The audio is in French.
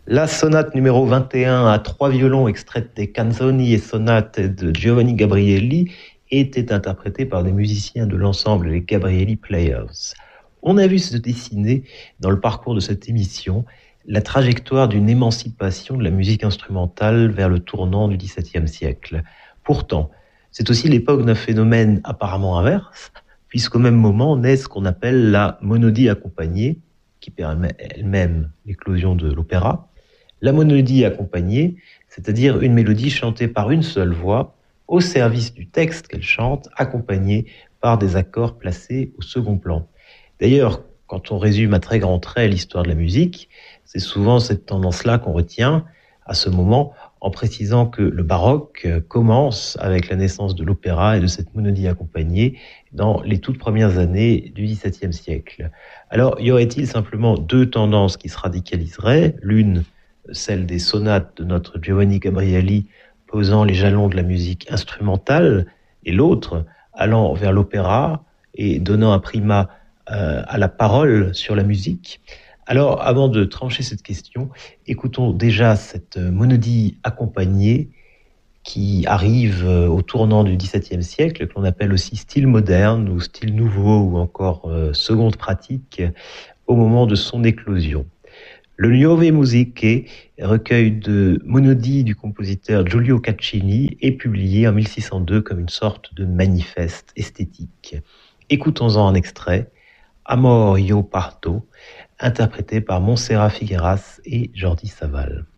La sonate numéro 21 à trois violons extraite des canzoni et sonates de Giovanni Gabrieli était interprétée par des musiciens de l'ensemble les Gabrieli Players. On a vu se dessiner dans le parcours de cette émission la trajectoire d'une émancipation de la musique instrumentale vers le tournant du XVIIe siècle. Pourtant, c'est aussi l'époque d'un phénomène apparemment inverse, puisqu'au même moment naît ce qu'on appelle la monodie accompagnée, qui permet elle-même l'éclosion de l'opéra. La monodie accompagnée, c'est-à-dire une mélodie chantée par une seule voix, au service du texte qu'elle chante, accompagnée par des accords placés au second plan. D'ailleurs, quand on résume à très grands traits l'histoire de la musique, c'est souvent cette tendance-là qu'on retient à ce moment, en précisant que le baroque commence avec la naissance de l'opéra et de cette monodie accompagnée dans les toutes premières années du XVIIe siècle. Alors, y aurait-il simplement deux tendances qui se radicaliseraient ? L'une, celle des sonates de notre Giovanni Gabrieli posant les jalons de la musique instrumentale, et l'autre allant vers l'opéra et donnant un primat à la parole sur la musique. Alors, avant de trancher cette question, écoutons déjà cette monodie accompagnée qui arrive au tournant du XVIIe siècle, que l'on appelle aussi style moderne ou style nouveau ou encore seconde pratique, au moment de son éclosion. Le Nuove Musiche, recueil de monodies du compositeur Giulio Caccini, est publié en 1602 comme une sorte de manifeste esthétique. Écoutons-en un extrait, Amor io parto, interprété par Montserrat Figueras et Jordi Savall.